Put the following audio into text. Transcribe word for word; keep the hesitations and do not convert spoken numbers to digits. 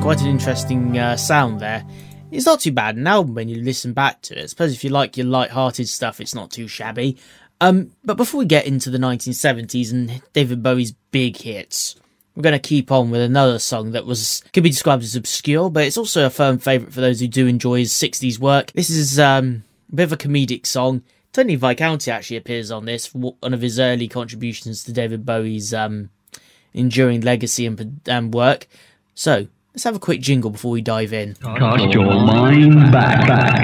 quite an interesting uh, sound there. It's not too bad an album when you listen back to it. I suppose if you like your light-hearted stuff, it's not too shabby. Um, but before we get into the nineteen seventies and David Bowie's big hits, we're going to keep on with another song that was could be described as obscure, but it's also a firm favourite for those who do enjoy his sixties work. This is um, a bit of a comedic song. Tony Visconti actually appears on this, one of his early contributions to David Bowie's um, enduring legacy and, and work. So, let's have a quick jingle before we dive in. Cast your mind back.